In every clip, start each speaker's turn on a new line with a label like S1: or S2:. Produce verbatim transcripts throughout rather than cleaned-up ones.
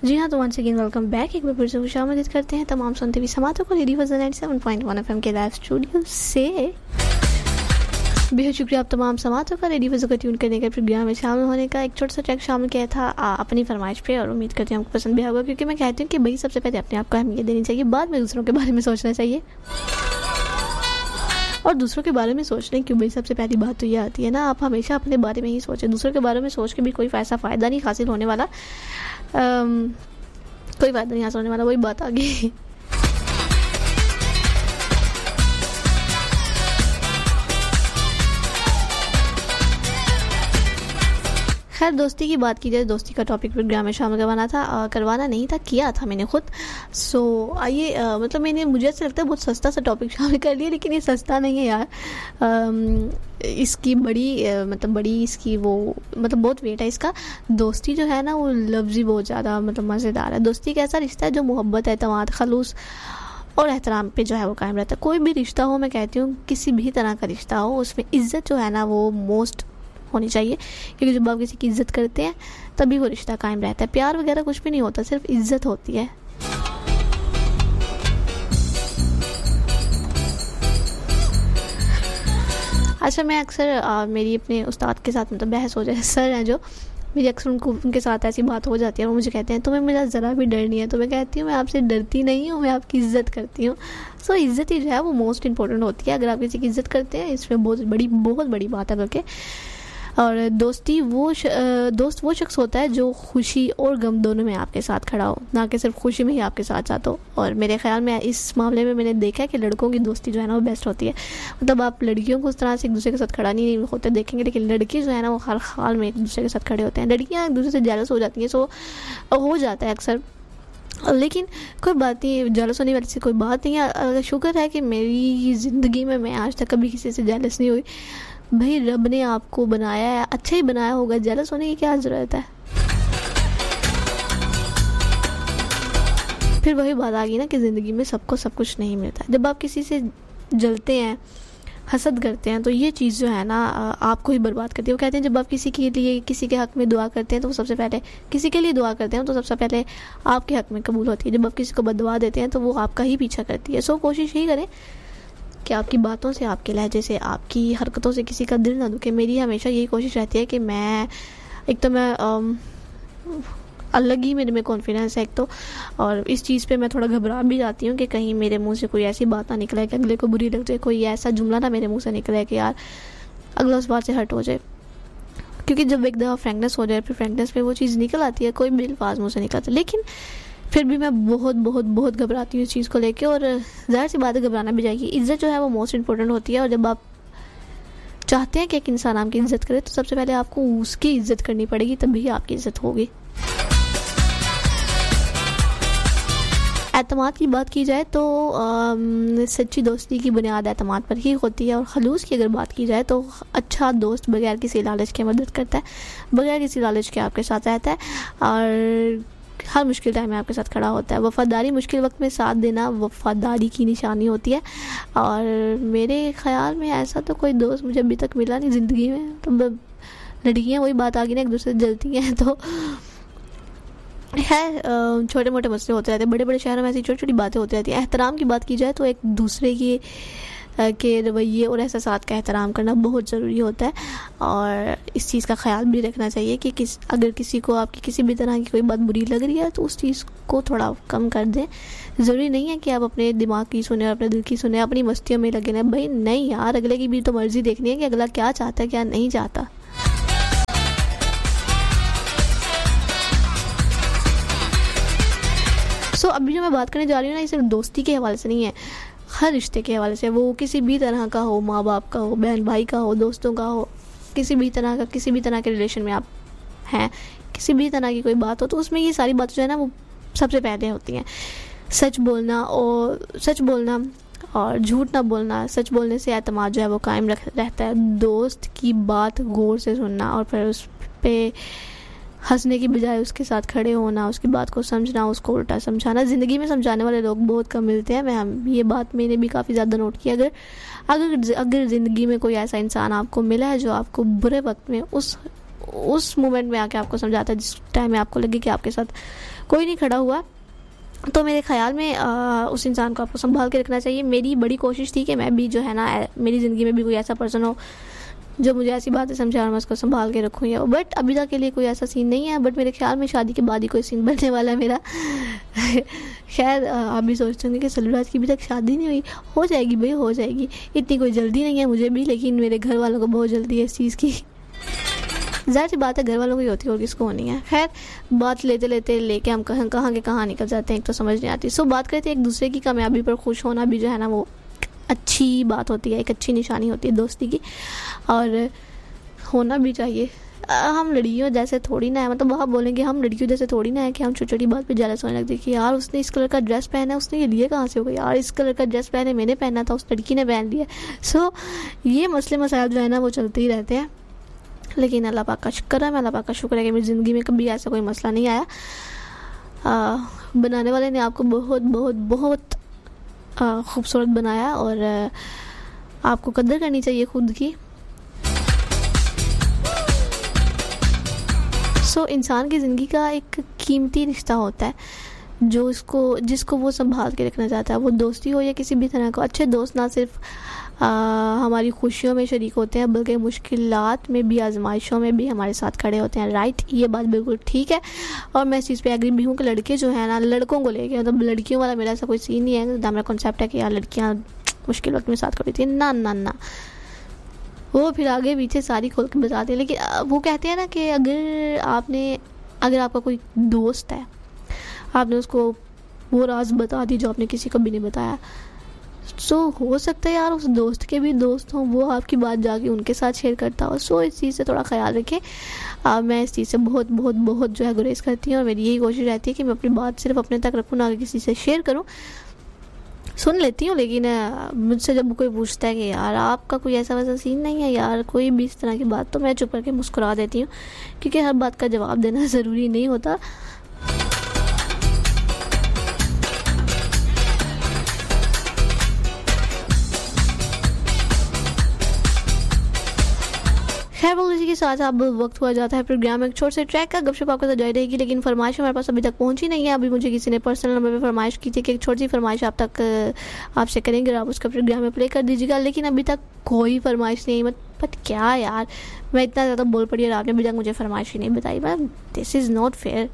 S1: जी हाँ, तो once again welcome back. एक बार फिर से खुशामदीद करते हैं तमाम सुनते हुए समातों को रेडियो वज़न ninety seven point one FM के लाइव स्टूडियो से। बेहद शुक्रिया आप तमाम समातों का रेडियो वज़न को ट्यून करने का, प्रोग्राम में शामिल होने का। एक छोटा सा ट्रैक शामिल किया था आ, अपनी फरमाइश पे, और उम्मीद करती हूँ आपको पसंद भी होगा, क्योंकि मैं कहती हूँ कि भाई सबसे पहले अपने आप को अहमियत देनी चाहिए, बाद में दूसरों के बारे में सोचना चाहिए। और दूसरों के बारे में सोचने की भाई सबसे पहली बात तो ये आती है ना, आप हमेशा अपने बारे में ही सोचें। दूसरों के बारे में सोच के भी कोई ऐसा फ़ायदा नहीं हासिल होने वाला, आम, कोई फ़ायदा नहीं हासिल होने वाला, वही बात आ गई। खैर, दोस्ती की बात की जाए, दोस्ती का टॉपिक प्रोग्राम में शामिल करवाना था, आ, करवाना नहीं था, किया था मैंने खुद। सो आइए, मतलब मैंने, मुझे ऐसा लगता है बहुत सस्ता सा टॉपिक शामिल कर लिया, लेकिन ये सस्ता नहीं है यार। आ, इसकी बड़ी आ, मतलब बड़ी इसकी वो मतलब बहुत वेट है इसका। दोस्ती जो है ना, वो लफ्ज़ ही बहुत ज़्यादा मतलब मज़ेदार है। दोस्ती एक ऐसा रिश्ता है जो मोहब्बत, एतमाद, खलूस और एहतराम पे जो है वो कायम रहता है। कोई भी रिश्ता हो, मैं कहती हूँ किसी भी तरह का रिश्ता हो, उसमें इज़्ज़त जो है ना वो मोस्ट होनी चाहिए, क्योंकि जब आप किसी की इज्जत करते हैं तभी वो रिश्ता कायम रहता है। प्यार वगैरह कुछ भी नहीं होता, सिर्फ इज्जत होती है। अच्छा, मैं अक्सर आ, मेरी अपने उस्ताद के साथ मतलब बहस हो जाए, सर हैं जो मेरी, अक्सर उनको उनके साथ ऐसी बात हो जाती है। वो मुझे कहते हैं तुम्हें मेरा ज़रा भी डर नहीं है। तो मैं कहती हूँ मैं आपसे डरती नहीं हूँ, मैं आपकी इज़्ज़त करती हूँ। सो इज़्ज़त ही जो है वो मोस्ट इंपॉर्टेंट होती है। अगर आप किसी की इज़्ज़त करते हैं, इसमें बहुत बड़ी बहुत बड़ी बात है बल्कि। और दोस्ती वो श, दोस्त वो शख्स होता है जो खुशी और गम दोनों में आपके साथ खड़ा हो, ना कि सिर्फ खुशी में ही आपके साथ साथ हो। और मेरे ख्याल में इस मामले में मैंने देखा है कि लड़कों की दोस्ती जो है ना वो बेस्ट होती है। मतलब आप लड़कियों को उस तरह से एक दूसरे के साथ खड़ा नहीं होते देखेंगे, लेकिन लड़के जो है ना वो हर हाल में एक दूसरे के साथ खड़े होते हैं। लड़कियाँ एक दूसरे से जेलस हो जाती हैं, सो हो जाता है अक्सर, लेकिन कोई बात नहीं, जेलस होने वाली से कोई बात नहीं है। शुक्र है कि मेरी ज़िंदगी में मैं आज तक कभी किसी से जेलस नहीं हुई। भाई रब ने आपको बनाया है, अच्छा ही बनाया होगा, जेलस होने की क्या ज़रूरत है। फिर वही बात आ गई ना कि ज़िंदगी में सबको सब कुछ नहीं मिलता। जब आप किसी से जलते हैं, हसद करते हैं, तो ये चीज़ जो है ना आपको ही बर्बाद करती है। वो कहते हैं जब आप किसी के लिए, किसी के हक़ में दुआ करते हैं, तो वो सबसे पहले किसी के लिए दुआ करते हैं तो सबसे पहले आपके हक़ में कबूल होती है। जब आप किसी को बददुआ देते हैं तो वो आपका ही पीछा करती है। सो कोशिश यही करें कि आपकी बातों से, आपके लहजे से, आपकी हरकतों से किसी का दिल ना दुखे। मेरी हमेशा यही कोशिश रहती है कि मैं, एक तो मैं आम, अलग ही मेरे में कॉन्फिडेंस है एक तो, और इस चीज़ पे मैं थोड़ा घबरा भी जाती हूँ कि कहीं मेरे मुंह से कोई ऐसी बात ना निकले कि अगले को बुरी लग जाए, कोई ऐसा जुमला ना मेरे मुंह से निकले कि यार अगला उस बात से हट हो जाए। क्योंकि जब एक दफ़ा फ्रैंकनेस हो जाए, फिर फ्रैंकनेस पे वो चीज़ निकल आती है, कोई भी अल्फाज मुँह से निकलता, लेकिन फिर भी मैं बहुत बहुत बहुत घबराती हूँ इस चीज़ को लेके। और ज़ाहिर सी बात है घबराना भी जाएगी। इज़्ज़त जो है वो मोस्ट इंपॉर्टेंट होती है, और जब आप चाहते हैं कि एक इंसान आपकी इज़्ज़त करे, तो सबसे पहले आपको उसकी इज़्ज़त करनी पड़ेगी, तभी आपकी इज़्ज़त होगी। एतमाद की बात की जाए तो आम, सच्ची दोस्ती की बुनियाद एतमाद पर ही होती है। और खलूस की अगर बात की जाए तो अच्छा दोस्त बगैर किसी लालच के मदद करता है, बगैर किसी लालच के आपके साथ रहता है, और हर मुश्किल टाइम में आपके साथ खड़ा होता है। वफ़ादारी, मुश्किल वक्त में साथ देना वफ़ादारी की निशानी होती है। और मेरे ख़्याल में ऐसा तो कोई दोस्त मुझे अभी तक मिला नहीं ज़िंदगी में। तो लड़कियाँ, वही बात आ गई ना, एक दूसरे से जलती हैं, तो है छोटे मोटे मसले होते रहते हैं। बड़े बड़े शहरों में ऐसी छोटी छोटी बातें होती रहती हैं। एहतराम की बात की जाए तो एक दूसरे की के रवैये और एहसासात का एहतराम करना बहुत ज़रूरी होता है, और इस चीज़ का ख्याल भी रखना चाहिए कि किस अगर किसी को आपकी किसी भी तरह की कोई बात बुरी लग रही है तो उस चीज़ को थोड़ा कम कर दें। ज़रूरी नहीं है कि आप अपने दिमाग की सुने और अपने दिल की सुने, अपनी मस्तियों में लगे रहें। भाई नहीं यार, अगले की भी तो मर्ज़ी देखनी है कि अगला क्या चाहता है, क्या नहीं चाहता। सो so, अभी जो मैं बात करने जा रही हूँ ना, ये सिर्फ दोस्ती के हवाले से नहीं है, हर रिश्ते के हवाले से, वो किसी भी तरह का हो, माँ बाप का हो, बहन भाई का हो, दोस्तों का हो, किसी भी तरह का, किसी भी तरह के रिलेशन में आप हैं, किसी भी तरह की कोई बात हो, तो उसमें ये सारी बातें जो है ना वो सबसे पहले होती हैं। सच बोलना और सच बोलना और झूठ ना बोलना। सच बोलने से एतमाद जो है वो कायम रख रहता है। दोस्त की बात गौर से सुनना और फिर उस पर हंसने की बजाय उसके साथ खड़े होना, उसकी बात को समझना, उसको उल्टा समझाना। ज़िंदगी में समझाने वाले लोग बहुत कम मिलते हैं। मैं हम ये बात मैंने भी काफ़ी ज़्यादा नोट किया। अगर अगर अगर ज़िंदगी में कोई ऐसा इंसान आपको मिला है जो आपको बुरे वक्त में उस उस मोमेंट में आके आपको समझाता है जिस टाइम में आपको लगे कि आपके साथ कोई नहीं खड़ा हुआ। तो मेरे ख्याल में आ, उस इंसान को आपको संभाल के रखना चाहिए। मेरी बड़ी कोशिश थी कि मैं भी जो है ना, मेरी ज़िंदगी में भी कोई ऐसा पर्सन हो जो मुझे ऐसी बातें समझे और मैं उसको संभाल के रखूँ या बट अभी तक के लिए कोई ऐसा सीन नहीं है। बट मेरे ख्याल में शादी के बाद ही कोई सीन बनने वाला है मेरा। खैर आप भी सोचते होंगे कि सलूराज की अभी तक शादी नहीं हुई। हो जाएगी भाई, हो जाएगी, इतनी कोई जल्दी नहीं है मुझे भी, लेकिन मेरे घर वालों को बहुत जल्दी है इस चीज़ की। ज़ाहिर सी बात है घर वालों की होती है और किसको होनी है। खैर बात लेते लेते लेके हम कहाँ कहाँ के कहाँ निकल जाते हैं, एक तो समझ नहीं आती। सो बात करते हैं एक दूसरे की कामयाबी पर खुश होना भी जो है ना वो अच्छी बात होती है, एक अच्छी निशानी होती है दोस्ती की, और होना भी चाहिए। हम लड़कियों जैसे थोड़ी ना है, मतलब वहाँ बोलेंगे हम लड़कियों जैसे थोड़ी ना है कि हम छोटी छोटी बात पे जेलस होने लगते कि यार उसने इस कलर का ड्रेस पहना है, उसने ये लिए कहाँ से होगा, यार इस कलर का ड्रेस पहने मैंने पहना था उस लड़की ने पहन लिया। सो ये मसले मसाइल जो है ना वो चलते ही रहते हैं, लेकिन अल्लाह पाक का शुक्र है, मैं अल्लाह पाक का शुक्र है कि मेरी ज़िंदगी में कभी ऐसा कोई मसला नहीं आया। आ, बनाने वाले ने आपको बहुत बहुत बहुत खूबसूरत बनाया और आ, आपको कदर करनी चाहिए खुद की। सो so, इंसान की ज़िंदगी का एक कीमती रिश्ता होता है जो इसको जिसको वो संभाल के रखना चाहता है, वो दोस्ती हो या किसी भी तरह को। अच्छे दोस्त ना सिर्फ आ, हमारी खुशियों में शरीक होते हैं बल्कि मुश्किलात में भी, आजमाइशों में भी हमारे साथ खड़े होते हैं। राइट, ये बात बिल्कुल ठीक है और मैं इस चीज़ पे एग्री भी हूँ कि लड़के जो है ना, लड़कों को लेके मतलब लड़कियों वाला मेरा ऐसा कोई सीन नहीं है, मेरा कॉन्सेप्ट है कि यार लड़कियाँ मुश्किल वक्त में साथ खड़ी थी, ना ना ना, वो फिर आगे पीछे सारी खोल के बताते हैं। लेकिन वो कहते हैं ना कि अगर आपने अगर आपका कोई दोस्त है, आपने उसको वो राज बता दी जो आपने किसी को भी नहीं बताया, सो हो सकता है यार उस दोस्त के भी दोस्त हों, वो आपकी बात जाके उनके साथ शेयर करता हो। सो इस चीज़ से थोड़ा ख्याल रखें। आ, मैं इस चीज़ से बहुत बहुत बहुत जो है गुरेज करती हूँ और मेरी यही कोशिश रहती है कि मैं अपनी बात सिर्फ अपने तक रखूँ, ना किसी से शेयर करूँ। सुन लेती हूँ लेकिन मुझसे जब कोई पूछता है कि यार आपका कोई ऐसा वैसा सीन नहीं है यार, कोई भी इस तरह की बात, तो मैं चुप करके मुस्कुरा देती हूँ, क्योंकि हर बात का जवाब देना ज़रूरी नहीं होता। खैर बोल इसी के साथ अब वक्त हुआ जाता है प्रोग्राम में एक छोटे से ट्रैक का। गपशप आपके साथ जारी रहेगी, लेकिन फरमाइश हमारे पास अभी तक पहुंची नहीं है। अभी मुझे किसी ने पर्सनल नंबर पे फरमाइश की थी कि एक छोटी सी फरमाइश आप तक आपसे करेंगे और आप उसका प्रोग्राम में प्ले कर दीजिएगा, लेकिन अभी तक कोई फरमाइश नहीं। मत बट क्या यार, मैं इतना ज़्यादा बोल पड़ी और आपने अभी तक मुझे फरमाइश ही नहीं बताई। Ma'am this is not fair.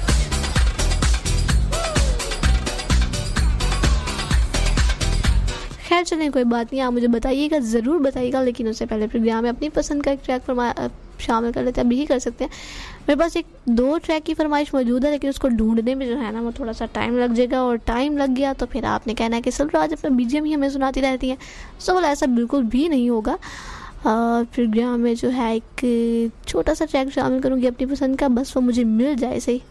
S1: खैर चलें, कोई बात नहीं, आप मुझे बताइएगा, ज़रूर बताइएगा, लेकिन उससे पहले प्रोग्राम में अपनी पसंद का एक ट्रैक फरमा शामिल कर लेते हैं। अभी ही कर सकते हैं। मेरे पास एक दो ट्रैक की फरमाइश मौजूद है, लेकिन उसको ढूंढने में जो है ना वो थोड़ा सा टाइम लग जाएगा, और टाइम लग गया तो फिर आपने कहना है कि सलूराज अपना बीजीएम ही हमें सुनाती रहती हैं। सो बोला ऐसा बिल्कुल भी नहीं होगा। प्रोग्राम में जो है एक छोटा सा ट्रैक शामिल करूँगी अपनी पसंद का, बस वो मुझे मिल जाए सही।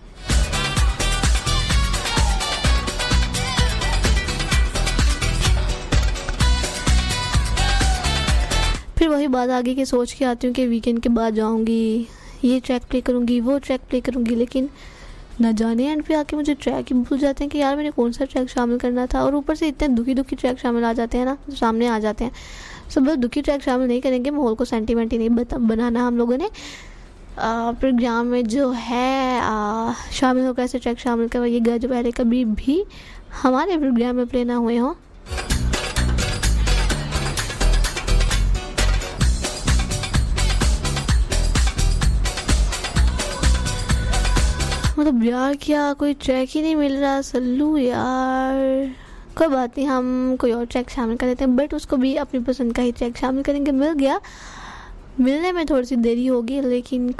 S1: फिर वही बात आगे की सोच के आती हूँ कि वीकेंड के बाद जाऊँगी, ये ट्रैक प्ले करूँगी, वो ट्रैक प्ले करूँगी, लेकिन न जाने एंड पे आके मुझे ट्रैक ही भूल जाते हैं कि यार मैंने कौन सा ट्रैक शामिल करना था। और ऊपर से इतने दुखी दुखी ट्रैक शामिल आ जाते हैं ना, सामने आ जाते हैं। सब लोग दुखी ट्रैक शामिल नहीं करेंगे, माहौल को सेंटीमेंट ही नहीं बनाना हम लोगों ने। प्रोग्राम में जो है आ, शामिल होकर ऐसे ट्रैक शामिल करवाइएगा जो पहले कभी भी हमारे प्रोग्राम में प्ले ना हुए हों। मतलब यार क्या कोई ट्रैक ही नहीं मिल रहा सल्लू यार। कोई बात नहीं, हम कोई और ट्रैक शामिल कर देते हैं, बट उसको भी अपनी पसंद का ही ट्रैक शामिल करेंगे। मिल गया, मिलने में थोड़ी सी देरी होगी, लेकिन